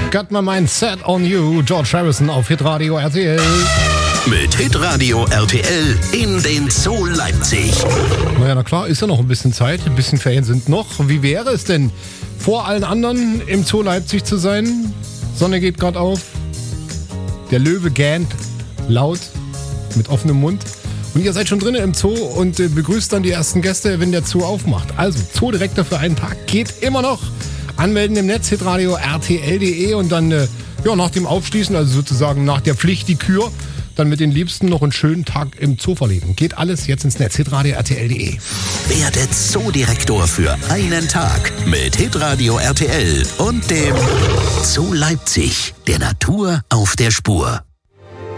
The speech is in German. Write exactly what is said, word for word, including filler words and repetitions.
Got my mind set on you. George Harrison auf Hitradio R T L. Mit Hitradio R T L in den Zoo Leipzig. Naja, na klar, ist ja noch ein bisschen Zeit. Ein bisschen Ferien sind noch. Wie wäre es denn, vor allen anderen im Zoo Leipzig zu sein? Sonne geht gerade auf. Der Löwe gähnt laut mit offenem Mund. Und ihr seid schon drinnen im Zoo und äh, begrüßt dann die ersten Gäste, wenn der Zoo aufmacht. Also, Zoodirektor für einen Tag geht immer noch. Anmelden im Netz, hitradio R T L punkt de und dann äh, ja, nach dem Aufschließen, also sozusagen nach der Pflicht die Kür, dann mit den Liebsten noch einen schönen Tag im Zoo verleben. Geht alles jetzt ins Netz, hitradio R T L punkt de. Werde Zoodirektor für einen Tag mit Hitradio R T L und dem Zoo Leipzig, der Natur auf der Spur.